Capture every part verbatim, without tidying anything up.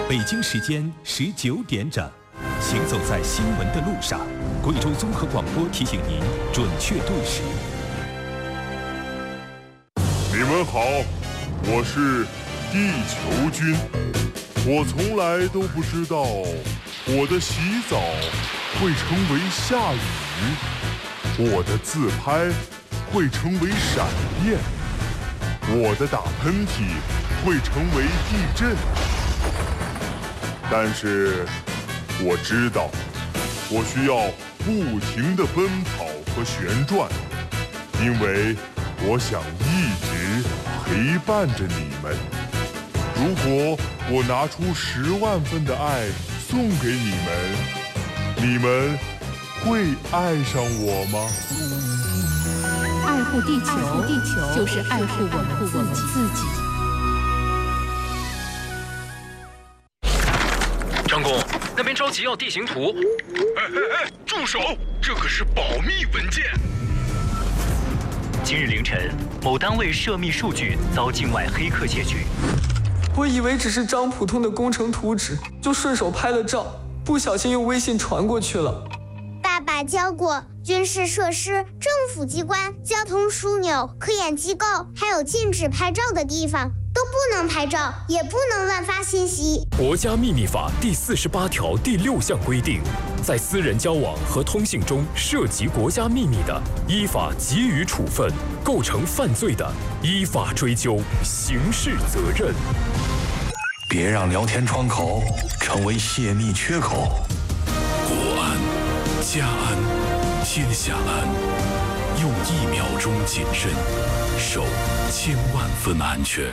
北京时间十九点整，行走在新闻的路上，贵州综合广播提醒您准确对时。 你们好，我是地球君。我从来都不知道我的洗澡会成为下雨，我的自拍会成为闪电，我的打喷嚏会成为地震。但是我知道，我需要不停地奔跑和旋转，因为我想一直陪伴着你们。如果我拿出十万份的爱送给你们，你们会爱上我吗？ 爱护地球，爱护地球就是爱护我们自己。 张工，那边着急要地形图。 哎哎哎，住手！这可是保密文件。 今日凌晨，某单位涉密数据遭境外黑客窃取。 我以为只是张普通的工程图纸，就顺手拍了照，不小心用微信传过去了。 爸爸教过，军事设施、政府机关、交通枢纽、科研机构，还有禁止拍照的地方，都不能拍照，也不能乱发信息。 国家秘密法第四十八条第六项规定，在私人交往和通信中涉及国家秘密的，依法给予处分；构成犯罪的，依法追究刑事责任。 别让聊天窗口成为泄密缺口。 国安、家安、天下安，用一秒钟谨慎，守千万分安全。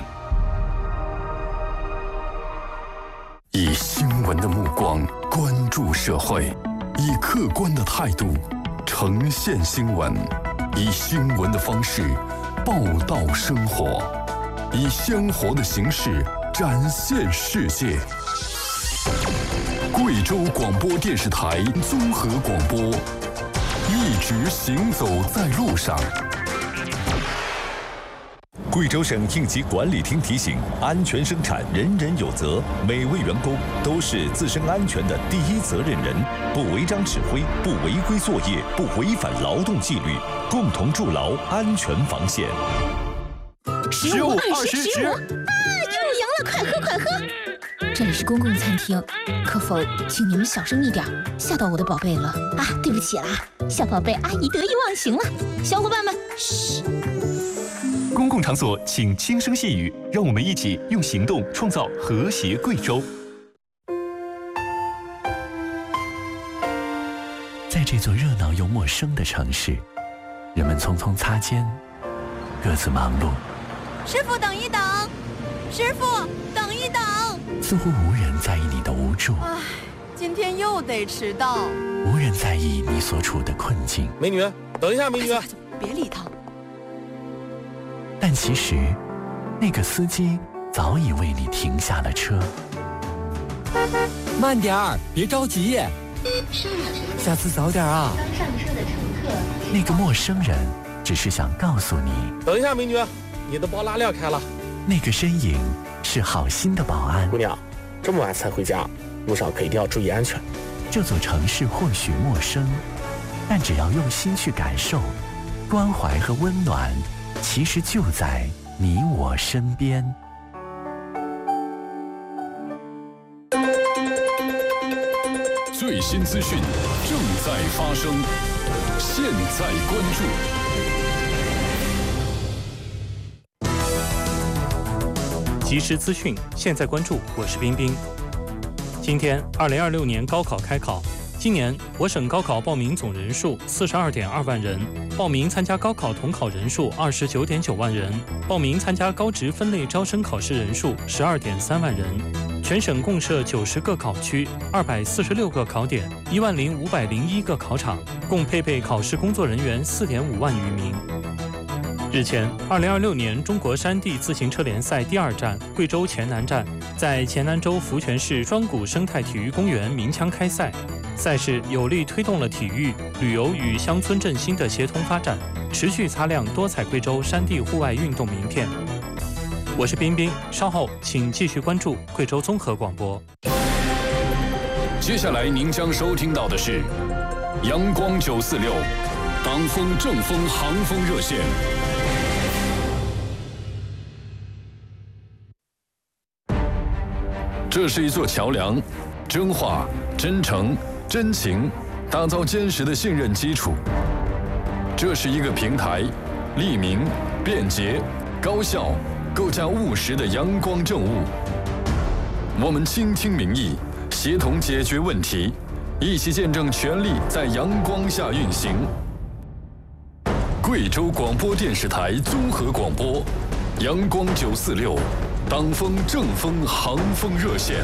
以新闻的目光关注社会，以客观的态度呈现新闻，以新闻的方式报道生活，以鲜活的形式展现世界。贵州广播电视台综合广播，一直行走在路上。 贵州省应急管理厅提醒：安全生产，人人有责。每位员工都是自身安全的第一责任人，不违章指挥，不违规作业，不违反劳动纪律，共同筑牢安全防线。 十五、二十、十五啊！又赢了，快喝快喝！这里是公共餐厅，可否请你们小声一点，吓到我的宝贝了啊！对不起啦，小宝贝阿姨得意忘形了。小伙伴们，嘘。 公共场所请轻声细语，让我们一起用行动创造和谐贵州。 在这座热闹又陌生的城市，人们匆匆擦肩，各自忙碌。 师傅，等一等！师傅，等一等！ 似乎无人在意你的无助。 唉，今天又得迟到。 无人在意你所处的困境。 美女，等一下，美女！ 哎、别理他。 但其实，那个司机早已为你停下了车。 慢点儿，别着急。下次早点啊。 刚上车的乘客。 那个陌生人只是想告诉你。 等一下，美女，你的包拉链开了。 那个身影是好心的保安。 姑娘，这么晚才回家，路上可一定要注意安全。 这座城市或许陌生，但只要用心去感受，关怀和温暖其实就在你我身边。 最新资讯正在发生，现在关注。 即时资讯，现在关注。我是冰冰。今天，二零二六年高考开考。今年我省高考报名总人数四十二点二万人，报名参加高考统考人数二十九点九万人，报名参加高职分类招生考试人数十二点三万人。全省共设九十个考区，二百四十六个考点，一万零五百零一个考场，共配备考试工作人员四点五万余名。日前，二零二六年中国山地自行车联赛第二站贵州黔南站在黔南州福泉市庄谷生态体育公园鸣枪开赛。赛事有力推动了体育、旅游与乡村振兴的协同发展，持续擦亮多彩贵州山地户外运动名片。 我是彬彬，稍后请继续关注贵州综合广播。 接下来您将收听到的是阳光九四六党风正风航风热线。这是一座桥梁，真话、真诚、真情，打造坚实的信任基础。这是一个平台，利民、便捷、高效，构架务实的阳光政务。我们倾听民意，协同解决问题，一起见证权力在阳光下运行。贵州广播电视台综合广播，阳光九四六，党风正风航风热线。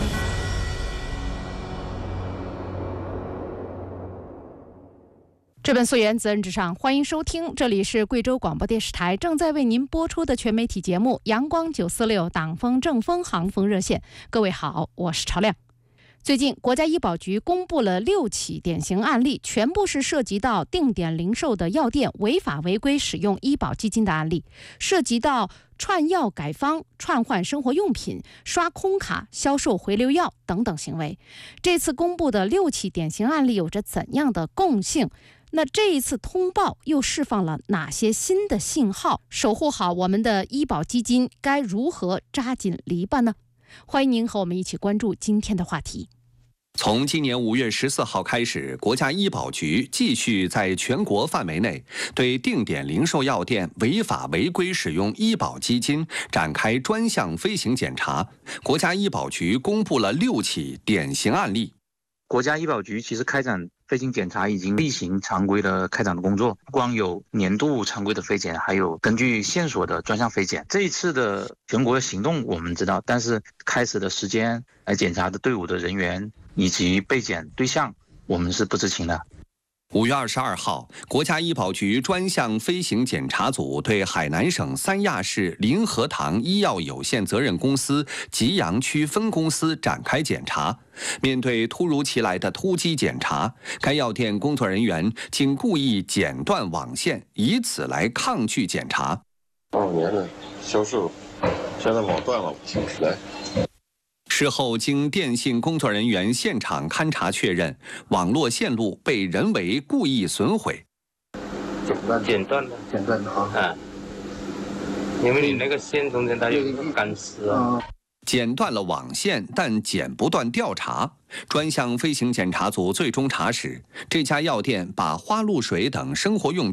这本溯源责任至上，欢迎收听，这里是贵州广播电视台正在为您播出的全媒体节目《阳光九四六党风正风航风热线》。各位好，我是朝亮。最近，国家医保局公布了六起典型案例，全部是涉及到定点零售的药店违法违规使用医保基金的案例，涉及到串药改方、串换生活用品、刷空卡、销售回流药等等行为。这次公布的六起典型案例有着怎样的共性？那这一次通报又释放了哪些新的信号？守护好我们的医保基金，该如何扎紧篱笆呢？欢迎您和我们一起关注今天的话题。 从今年五月十四号开始，国家医保局继续在全国范围内对定点零售药店违法违规使用医保基金展开专项飞行检查。国家医保局公布了六起典型案例。 国家医保局其实开展飞行检查已经例行常规的开展的工作，不光有年度常规的飞检，还有根据线索的专项飞检。这一次的全国的行动我们知道，但是开始的时间、来检查的队伍的人员以及被检对象，我们是不知情的。 五月二十二号，国家医保局专项飞行检查组对海南省三亚市林和堂医药有限责任公司吉阳区分公司展开检查。面对突如其来的突击检查，该药店工作人员竟故意剪断网线，以此来抗拒检查。 二五年的销售，现在网断了，来。 事后，经电信工作人员现场勘查确认，网络线路被人为故意损毁。 剪断， 剪断的， 剪断的啊！ 啊，因为你那个线中间它有一个钢丝啊。 剪断了网线，但剪不断调查。专项飞行检查组最终查实，这家药店把花露水等生活用品